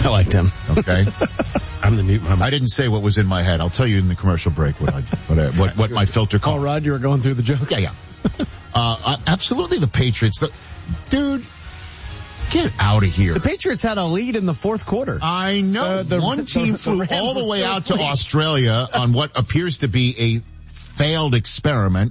I liked him. Okay. I'm the mute mama. I didn't say what was in my head. I'll tell you in the commercial break what my filter called. Oh, Rod, you were going through the jokes? Yeah. Absolutely the Patriots. Dude, get out of here. The Patriots had a lead in the fourth quarter. I know. One team flew all the way out to Australia on what appears to be a failed experiment.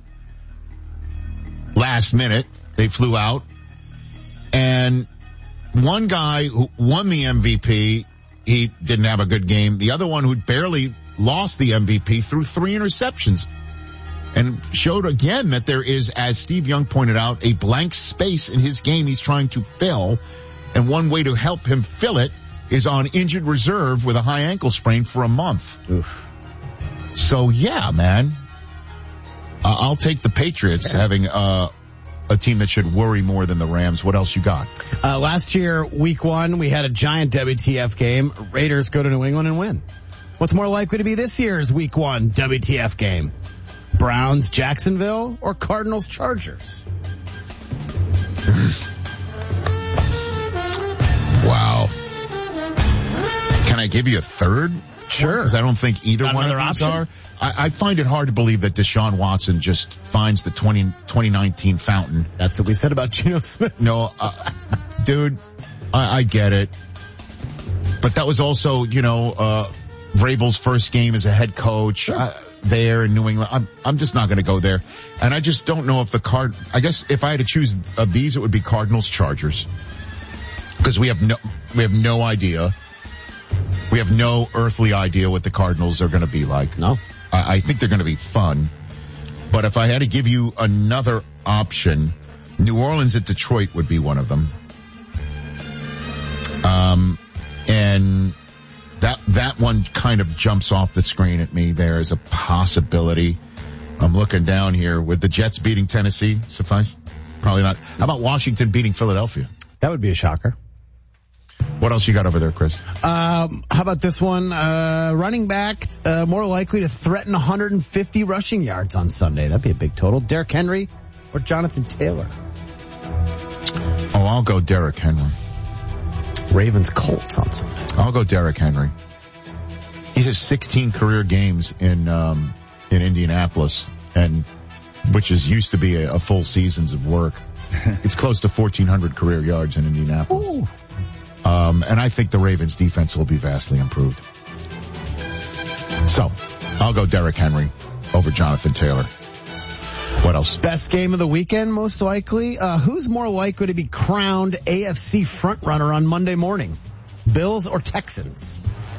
Last minute, they flew out. And one guy who won the MVP, he didn't have a good game. The other one who barely lost the MVP threw 3 interceptions and showed again that there is, as Steve Young pointed out, a blank space in his game he's trying to fill. And one way to help him fill it is on injured reserve with a high ankle sprain for a month. Oof. So, yeah, man, I'll take the Patriots having a team that should worry more than the Rams. What else you got? Last year, week 1, we had a giant WTF game. Raiders go to New England and win. What's more likely to be this year's week 1 WTF game? Browns, Jacksonville, or Cardinals, Chargers? Wow. Can I give you a third? Sure. Because I don't think either one of these option? are. I find it hard to believe that Deshaun Watson just finds the 2019 fountain. That's what we said about Geno Smith. No, dude, I get it. But that was also, Vrabel's first game as a head coach there in New England. I'm just not going to go there. And I just don't know if I guess if I had to choose of these, it would be Cardinals, Chargers. Because we have no idea. We have no earthly idea what the Cardinals are going to be like. No. I think they're going to be fun. But if I had to give you another option, New Orleans at Detroit would be one of them. And that one kind of jumps off the screen at me there as a possibility. I'm looking down here. Would the Jets beating Tennessee suffice? Probably not. How about Washington beating Philadelphia? That would be a shocker. What else you got over there, Chris? How about this one? Running back, more likely to threaten 150 rushing yards on Sunday. That'd be a big total. Derrick Henry or Jonathan Taylor? Oh, I'll go Derrick Henry. Ravens Colts on Sunday. I'll go Derrick Henry. He's has 16 career games in Indianapolis, and which is used to be a full seasons of work. It's close to 1,400 career yards in Indianapolis. Ooh. And I think the Ravens defense will be vastly improved. So, I'll go Derrick Henry over Jonathan Taylor. What else? Best game of the weekend, most likely. Who's more likely to be crowned AFC frontrunner on Monday morning? Bills or Texans?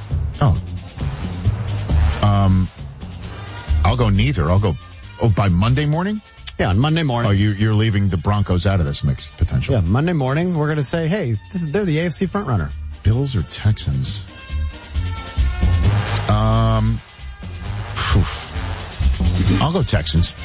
I'll go neither. I'll go, by Monday morning? Yeah, on Monday morning. Oh, you're leaving the Broncos out of this mix, potentially. Yeah, Monday morning, we're going to say, hey, they're the AFC frontrunner. Bills or Texans? I'll go Texans.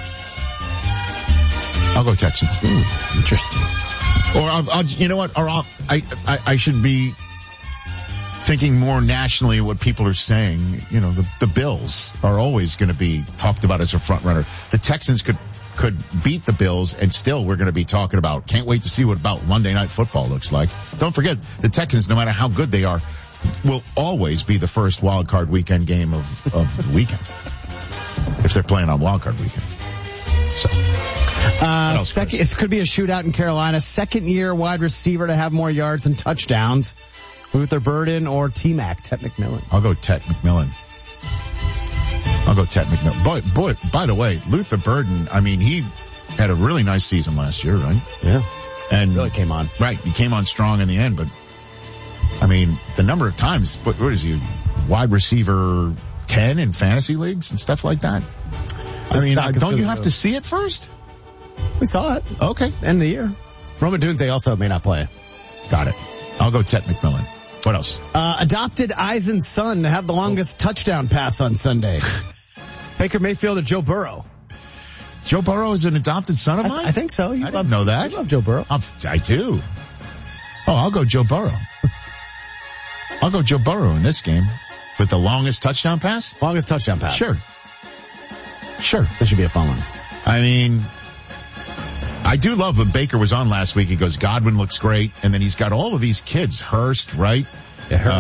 Interesting. Or you know what? Or I should be thinking more nationally what people are saying. The Bills are always going to be talked about as a front runner. The Texans could beat the Bills, and still we're going to be talking about, can't wait to see what about Monday Night Football looks like. Don't forget, the Texans, no matter how good they are, will always be the first wild card weekend game of the weekend. If they're playing on wild card weekend. So. It could be a shootout in Carolina. Second-year wide receiver to have more yards and touchdowns. Luther Burden or T-Mac, Tet McMillan? I'll go Tet McMillan. Boy, by the way, Luther Burden, he had a really nice season last year, right? Yeah. And really came on. Right. He came on strong in the end, but the number of times, what is he, wide receiver 10 in fantasy leagues and stuff like that? Don't you have to see it first? We saw it. Okay. End of the year. Roman Dunze also may not play. Got it. I'll go Tet McMillan. What else? Adopted Eisen's son to have the longest touchdown pass on Sunday. Baker Mayfield or Joe Burrow? Joe Burrow is an adopted son of mine? I think so. I didn't know that. You love Joe Burrow. I do. Oh, I'll go Joe Burrow. I'll go Joe Burrow in this game with the longest touchdown pass. Longest touchdown pass. Sure. This should be a fun one. I do love when Baker was on last week. He goes, Godwin looks great. And then he's got all of these kids. Hurst, right? Yeah,